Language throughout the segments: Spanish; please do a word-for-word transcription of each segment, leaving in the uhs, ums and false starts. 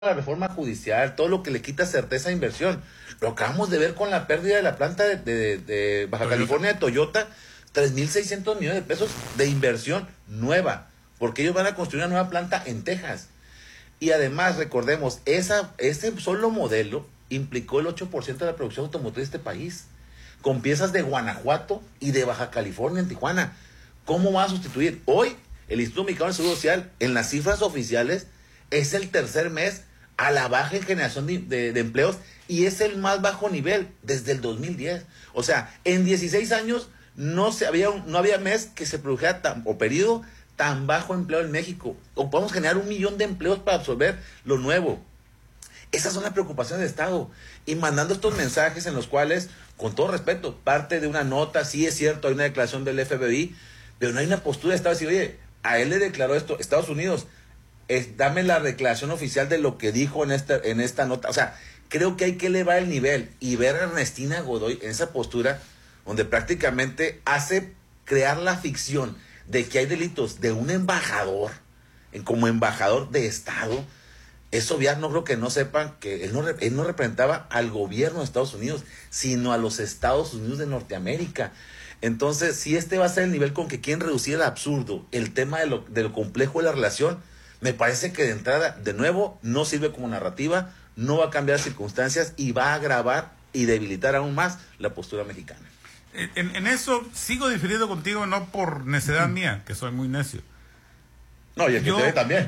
la reforma judicial, todo lo que le quita certeza a inversión. Lo acabamos de ver con la pérdida de la planta de, de, de Baja Toyota. California de Toyota, tres mil seiscientos millones de pesos de inversión nueva, porque ellos van a construir una nueva planta en Texas. Y además, recordemos, esa, ese solo modelo implicó el ocho por ciento de la producción automotriz de este país, con piezas de Guanajuato y de Baja California en Tijuana. ¿Cómo va a sustituir? Hoy, el Instituto Mexicano de Seguro Social, en las cifras oficiales, es el tercer mes a la baja en generación de, de, de empleos y es el más bajo nivel desde el dos mil diez. O sea, en dieciséis años no, se había, no había mes que se produjera tan, o periodo tan bajo empleo en México. O podemos generar un millón de empleos para absorber lo nuevo. Esas son las preocupaciones del Estado. Y mandando estos mensajes en los cuales, con todo respeto, parte de una nota, sí es cierto, hay una declaración del F B I, pero no hay una postura de Estado de decir, oye, a él le declaró esto, Estados Unidos, es, dame la declaración oficial de lo que dijo en esta, en esta nota. O sea, creo que hay que elevar el nivel y ver a Ernestina Godoy en esa postura donde prácticamente hace crear la ficción de que hay delitos de un embajador, en, como embajador de Estado. Eso ya no creo que no sepan que él no, él no representaba al gobierno de Estados Unidos, sino a los Estados Unidos de Norteamérica. Entonces, si este va a ser el nivel con que quieren reducir el absurdo, el tema de lo, de lo complejo de la relación, me parece que de entrada, de nuevo, no sirve como narrativa, no va a cambiar circunstancias y va a agravar y debilitar aún más la postura mexicana. En, en eso sigo difiriendo contigo, no por necedad mm. mía, que soy muy necio. No, y el que yo, te ve también.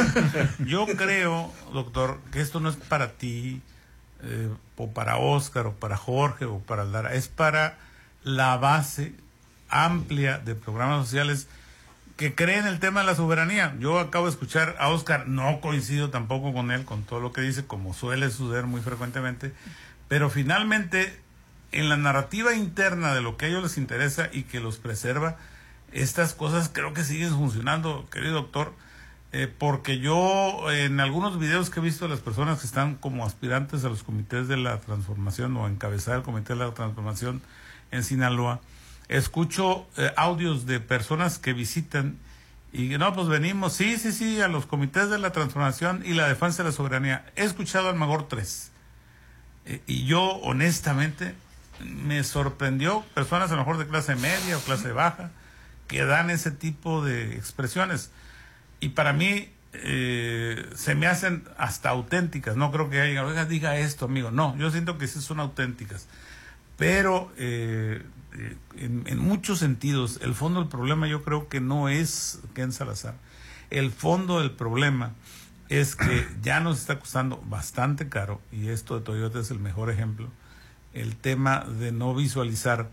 Yo creo, doctor, que esto no es para ti, eh, o para Óscar, o para Jorge, o para Lara, es para la base amplia de programas sociales que creen el tema de la soberanía. Yo acabo de escuchar a Óscar, no coincido tampoco con él, con todo lo que dice, como suele suceder muy frecuentemente, pero finalmente, en la narrativa interna de lo que a ellos les interesa y que los preserva, estas cosas creo que siguen funcionando, querido doctor, eh, porque yo en algunos videos que he visto de las personas que están como aspirantes a los comités de la transformación o a encabezar el comité de la transformación en Sinaloa, escucho eh, audios de personas que visitan y no, pues venimos, sí, sí, sí, a los comités de la transformación y la defensa de la soberanía. He escuchado al Magor tres eh, y yo honestamente me sorprendió personas a lo mejor de clase media o clase baja que dan ese tipo de expresiones y para mí eh, se me hacen hasta auténticas. No creo que alguien, oiga, diga esto, amigo, no, yo siento que sí son auténticas, pero eh, en, en muchos sentidos el fondo del problema yo creo que no es Ken Salazar. El fondo del problema es que ya nos está costando bastante caro, y esto de Toyota es el mejor ejemplo, el tema de no visualizar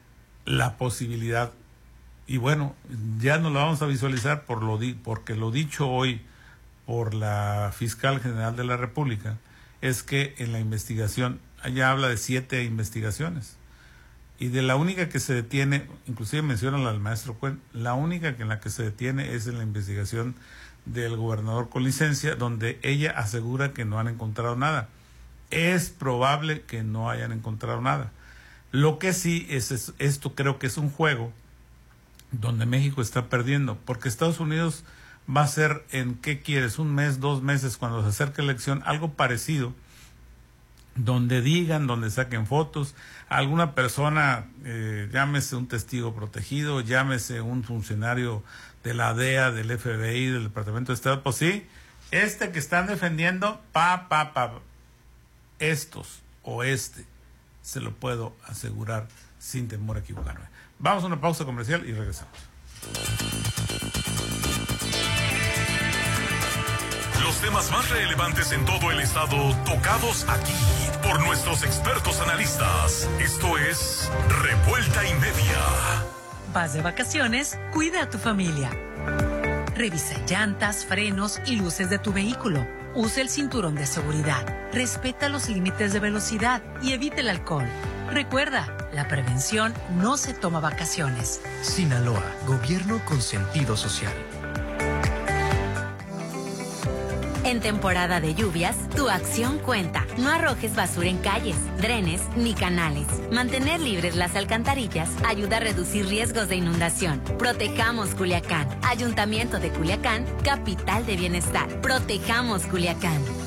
la posibilidad. Y bueno, ya no lo vamos a visualizar por lo di porque lo dicho hoy por la fiscal general de la República es que en la investigación, ella habla de siete investigaciones y de la única que se detiene, inclusive menciona la del maestro Cuen, la única que en la que se detiene es en la investigación del gobernador con licencia, donde ella asegura que no han encontrado nada. Es probable que no hayan encontrado nada. Lo que sí es, es esto creo que es un juego donde México está perdiendo, porque Estados Unidos va a ser en, ¿qué quieres? Un mes, dos meses, cuando se acerque la elección, algo parecido, donde digan, donde saquen fotos, alguna persona, eh, llámese un testigo protegido, llámese un funcionario de la D E A, del F B I, del Departamento de Estado, pues sí, este que están defendiendo, pa, pa, pa, estos o este, se lo puedo asegurar sin temor a equivocarme. Vamos a una pausa comercial y regresamos. Los temas más relevantes en todo el estado tocados aquí por nuestros expertos analistas. Esto es Revuelta y Media. Vas de vacaciones, cuida a tu familia. Revisa llantas, frenos y luces de tu vehículo. Usa el cinturón de seguridad. Respeta los límites de velocidad y evita el alcohol. Recuerda, la prevención no se toma vacaciones. Sinaloa, gobierno con sentido social. En temporada de lluvias, tu acción cuenta. No arrojes basura en calles, drenes ni canales. Mantener libres las alcantarillas ayuda a reducir riesgos de inundación. Protejamos Culiacán. Ayuntamiento de Culiacán, capital de bienestar. Protejamos Culiacán.